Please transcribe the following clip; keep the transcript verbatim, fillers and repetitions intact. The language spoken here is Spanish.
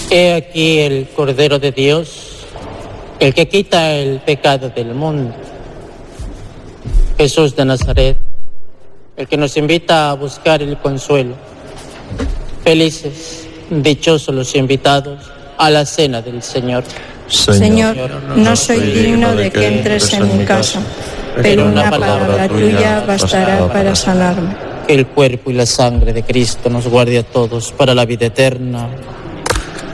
He aquí el Cordero de Dios, el que quita el pecado del mundo. Jesús de Nazaret, el que nos invita a buscar el consuelo. Felices, dichosos los invitados a la cena del Señor. Señor, no soy digno de que entres en mi casa, pero una palabra tuya bastará para sanarme. Que el cuerpo y la sangre de Cristo nos guarde a todos para la vida eterna.